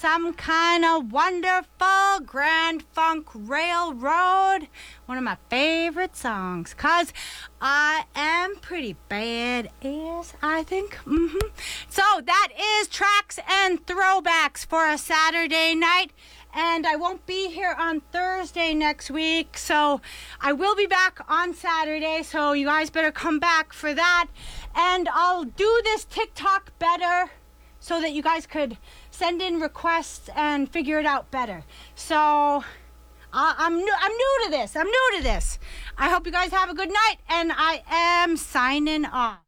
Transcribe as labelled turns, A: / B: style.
A: some kind of wonderful Grand Funk Railroad. One of my favorite songs, 'cause I am pretty badass, I think. So that is Tracks and Throwbacks for a Saturday night. And I won't be here on Thursday next week, so I will be back on Saturday, so you guys better come back for that. And I'll do this TikTok better so that you guys could send in requests and figure it out better. So I'm new to this. I hope you guys have a good night, and I am signing off.